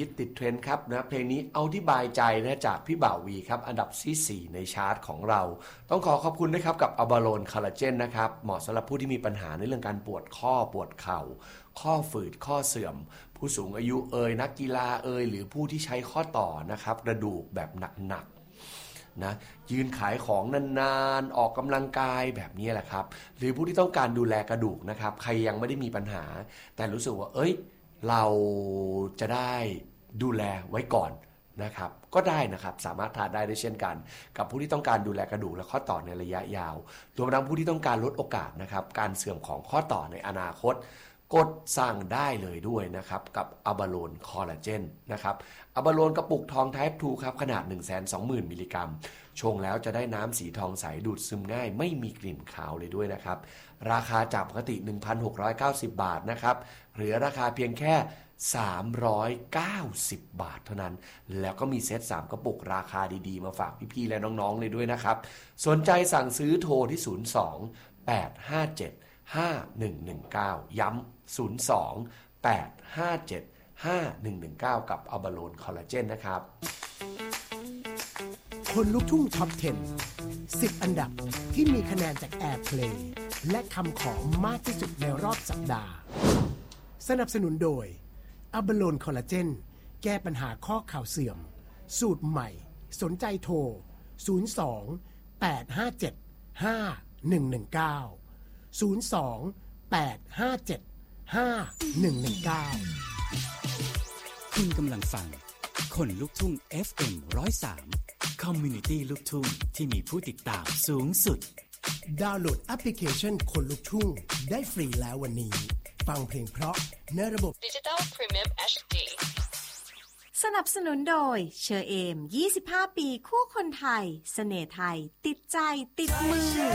ฮิตติดเทรนด์ครับนะเพลงนี้เอาที่บายใจนะจากพี่บ่าววีครับอันดับที่4ในชาร์ตของเราต้องขอบคุณนะครับกับอะบาโลนคอลลาเจนนะครับเหมาะสำหรับผู้ที่มีปัญหาในเรื่องการปวดข้อปวดเข่าข้อฝืดข้อเสื่อมผู้สูงอายุนักกีฬาหรือผู้ที่ใช้ข้อต่อนะครับกระดูกแบบหนักนะยืนขายของนานๆออกกำลังกายแบบนี้แหละครับหรือผู้ที่ต้องการดูแลกระดูกนะครับใครยังไม่ได้มีปัญหาแต่รู้สึกว่าเราจะได้ดูแลไว้ก่อนนะครับก็ได้นะครับสามารถทานได้ด้วยเช่นกันกับผู้ที่ต้องการดูแลกระดูกและข้อต่อในระยะยาวรวมทั้งผู้ที่ต้องการลดโอกาสนะครับการเสื่อมของข้อต่อในอนาคตกดสั่งได้เลยด้วยนะครับกับอะบาโลนคอลลาเจนนะครับอะบาโลนกระปุกทอง Type 2ครับขนาด 120,000 มิลลิกรัมชงแล้วจะได้น้ำสีทองใสดูดซึมง่ายไม่มีกลิ่นคาวเลยด้วยนะครับราคาจากปกติ 1,690 บาทนะครับเหลือราคาเพียงแค่390 บาทเท่านั้นแล้วก็มีเซต3กระปุกราคาดีๆมาฝากพี่ๆและน้องๆเลยด้วยนะครับสนใจสั่งซื้อโทรที่02-857-5119ย้ำ02-857-5119กับอะบาโลนคอลลาเจนนะครับคนลุกทุ่งท็อป 10 อันดับที่มีคะแนนจาก Airplay และคำขอมากที่สุดในรอบสัปดาห์สนับสนุนโดยอะบาโลนคอลลาเจนแก้ปัญหาข้อเข่าเสื่อมสูตรใหม่สนใจโทร02-857-5119 คุณกำลังฟังคนลุกทุ่ง FM 103 Community ลูกทุ่งที่มีผู้ติดตามสูงสุดดาวน์โหลดแอปพลิเคชันคนลุกทุ่งได้ฟรีแล้ววันนี้ฟังเพลงเพราะในระบบ Digital Premium HD สนับสนุนโดยเชอเอม25 ปีคู่คนไทยเสน่ห์ไทยติดใจติดมือ